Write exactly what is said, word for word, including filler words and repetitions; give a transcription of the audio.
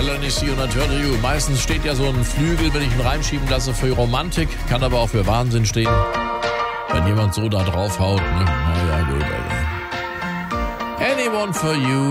Let See und I Turn to You. Meistens steht ja so ein Flügel, wenn ich ihn reinschieben lasse, für Romantik, kann aber auch für Wahnsinn stehen. Wenn jemand so da draufhaut, ne? Naja, gut, Alter. Anyone for You.